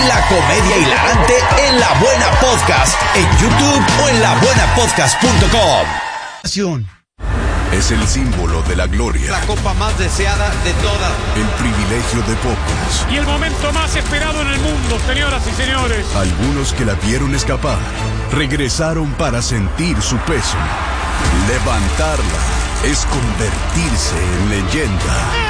la comedia hilarante en La Buena Podcast, en YouTube o en labuenapodcast.com. Es el símbolo de la gloria. La copa más deseada de todas. El privilegio de pocos. Y el momento más esperado en el mundo, señoras y señores. Algunos que la vieron escapar, regresaron para sentir su peso. Levantarla es convertirse en leyenda.